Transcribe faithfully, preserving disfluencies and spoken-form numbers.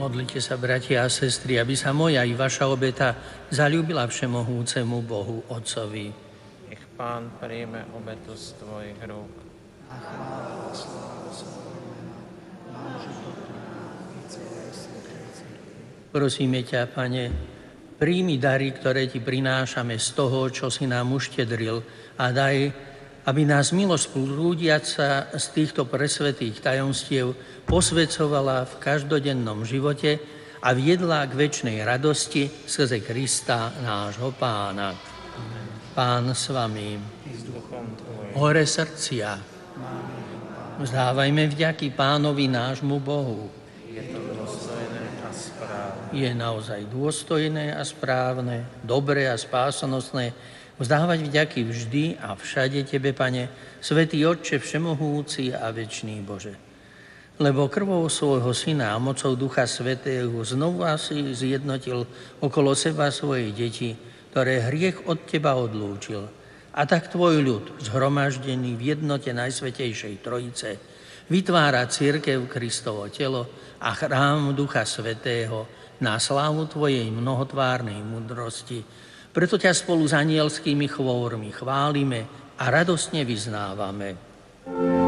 Modlite sa, bratia a sestry, aby sa moja i vaša obeta zaľúbila všemohúcemu Bohu Otcovi. Nech Pán príjme obetu z tvojich rúk. A chvála a sláva svojho mena, nášho i celej svätej cirkvi. Prosíme ťa, Pane, príjmi dary, ktoré ti prinášame z toho, čo si nám uštedril, a daj, aby nás milosť prúdiaca z týchto presvätých tajomstiev posväcovala v každodennom živote a viedla k večnej radosti skrze Krista, nášho Pána. Amen. Pán s vami. Hore srdcia. Vzdávajme vďaky Pánovi nášmu Bohu. Je to dôstojné a správne. Je naozaj dôstojné a správne, dobré a spásonosné vzdávať vďaky vždy a všade Tebe, Pane, Svätý Otče všemohúci a večný Bože. Lebo krvou svojho Syna a mocou Ducha Svätého znovu si zjednotil okolo seba svoje deti, ktoré hriech od Teba odlúčil. A tak Tvoj ľud, zhromaždený v jednote Najsvätejšej Trojice, vytvára cirkev Kristovo telo a chrám Ducha Svätého na slávu Tvojej mnohotvárnej múdrosti. Preto ťa spolu s anielskými chvórmi chválime a radostne vyznávame.